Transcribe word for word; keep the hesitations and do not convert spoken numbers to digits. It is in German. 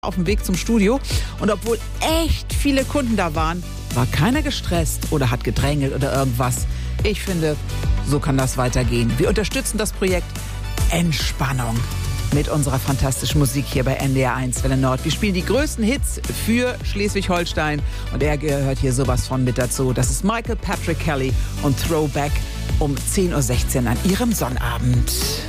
auf dem Weg zum Studio und obwohl echt viele Kunden da waren, war keiner gestresst oder hat gedrängelt oder irgendwas. Ich finde, so kann das weitergehen. Wir unterstützen das Projekt Entspannung mit unserer fantastischen Musik hier bei N D R eins Welle Nord. Wir spielen die größten Hits für Schleswig-Holstein und er gehört hier sowas von mit dazu. Das ist Michael Patrick Kelly und Throwback um zehn Uhr sechzehn an ihrem Sonnabend.